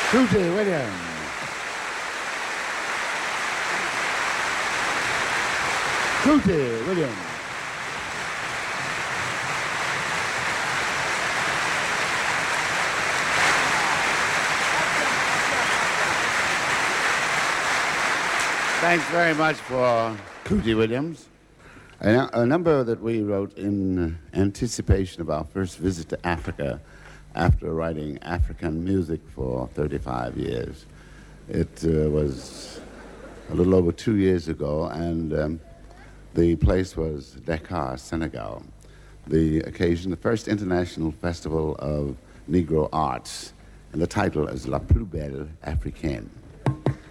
Tootie Williams. Tootie Williams. Thanks very much for Tootie Williams. A number that we wrote in anticipation of our first visit to Africa after writing African music for 35 years. It was a little over 2 years ago, and the place was Dakar, Senegal. The occasion, the first international festival of Negro arts, and the title is La Plus Belle Africaine.